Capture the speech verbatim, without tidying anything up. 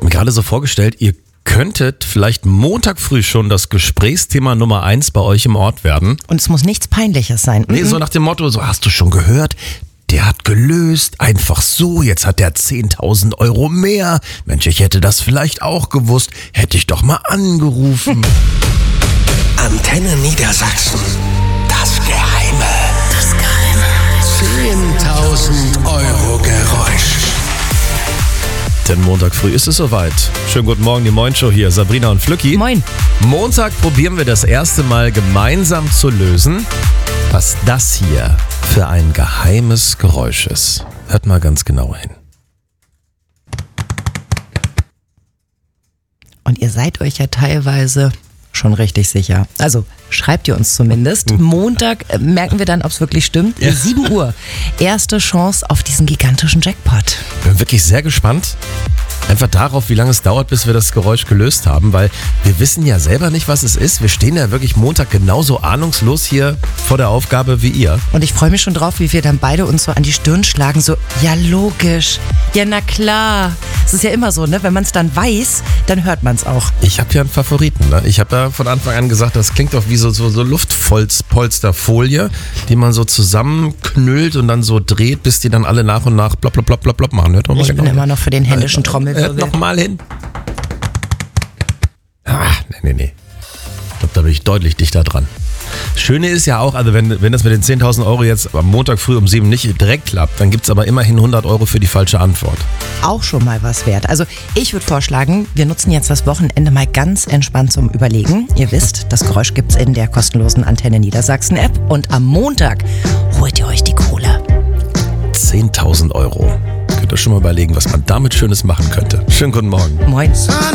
habe mir gerade so vorgestellt, ihr könntet vielleicht Montag früh schon das Gesprächsthema Nummer eins bei euch im Ort werden. Und es muss nichts Peinliches sein. Nee, so nach dem Motto, so hast du schon gehört, der hat gelöst, einfach so, jetzt hat der zehntausend Euro mehr. Mensch, ich hätte das vielleicht auch gewusst, hätte ich doch mal angerufen. Antenne Niedersachsen, das Geheime, das Geheime, zehntausend Euro Geräusch. Denn Montag früh ist es soweit. Schönen guten Morgen, die Moin-Show hier, Sabrina und Flücki. Moin. Montag probieren wir das erste Mal gemeinsam zu lösen, was das hier für ein geheimes Geräusch ist. Hört mal ganz genau hin. Und ihr seid euch ja teilweise schon richtig sicher. Also schreibt ihr uns zumindest. Montag äh, merken wir dann, ob es wirklich stimmt. Ja. sieben Uhr. Erste Chance auf diesen gigantischen Jackpot. Bin wirklich sehr gespannt. Einfach darauf, wie lange es dauert, bis wir das Geräusch gelöst haben, weil wir wissen ja selber nicht, was es ist. Wir stehen ja wirklich Montag genauso ahnungslos hier vor der Aufgabe wie ihr. Und ich freue mich schon drauf, wie wir dann beide uns so an die Stirn schlagen. So, ja logisch. Ja, na klar. Es ist ja immer so, ne? Wenn man es dann weiß, dann hört man es auch. Ich habe ja einen Favoriten. Ne? Ich habe ja von Anfang an gesagt, das klingt doch wie so, so, so Luftpolsterfolie, die man so zusammenknüllt und dann so dreht, bis die dann alle nach und nach plopp, plopp, plopp, plopp, plopp machen. Hört doch mal Ich bin genau. immer noch für den händischen Trommelwirbel. Hört noch mal hin. Ah, nee, nee, nee. Ich glaube, da bin ich deutlich dichter dran. Schöne ist ja auch, also wenn, wenn das mit den zehntausend Euro jetzt am Montag früh um sieben nicht direkt klappt, dann gibt es aber immerhin hundert Euro für die falsche Antwort. Auch schon mal was wert. Also ich würde vorschlagen, wir nutzen jetzt das Wochenende mal ganz entspannt zum Überlegen. Ihr wisst, das Geräusch gibt's in der kostenlosen Antenne Niedersachsen App und am Montag holt ihr euch die Kohle. zehntausend Euro. Könnt ihr schon mal überlegen, was man damit Schönes machen könnte. Schönen guten Morgen. Moin.